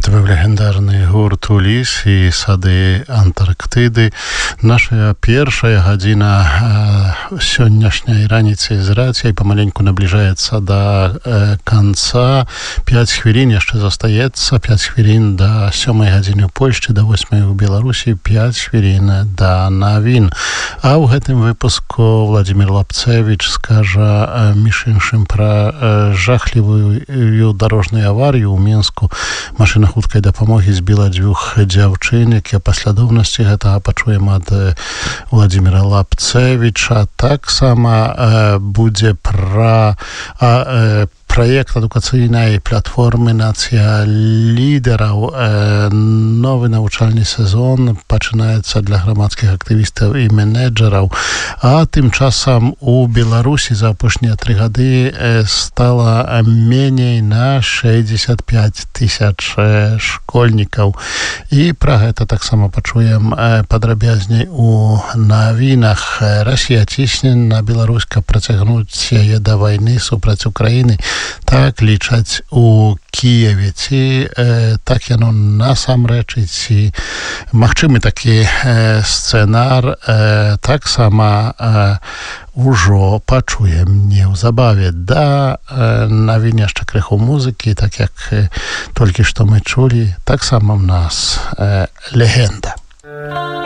Гэта быў легендарны гурт «Уліс» і «Сады Антарктыды». Наша першая гадзіна сённяшняй раніцы з рацыяй памаленьку набліжаецца да канца. 5 хвілін яшчэ застаецца, 5 хвілін да 7 гадзіны ў Польшчы, да 8 у Беларусі, 5 хвілін да навін. А ў гэтым выпуску Владимир Лапцевич скажа між іншым пра жахлівую дарожную аварыю ў Мінску. Машына хуткай дапамогі збіла 2 дзяўчын, якія паслядоўнасці гэтага пачуем ад Владимира Лапцевича. Таксама будзе пра проект адукацыйнай платформы «Нацыя лідераў». Новы навучальны сезон пачынаецца для грамадскіх актывістаў і менеджераў. А тым часам у Беларусі за апошнія 3 гады стала меней на 65 тысяч школьнікаў. І пра гэта таксама пачуем падрабязней у навінах. Расія цісне на Беларусь, каб працягнуць яе да вайны супраць Украіны. Так лічаць у Кіеве. Ці так яно насамрэч, ці магчымы такі сцэнар, таксама ужо пачуем неўзабаве. Да навін яшчэ крыху музыкі, так як толькі што мы чулі, таксама ў нас легенда.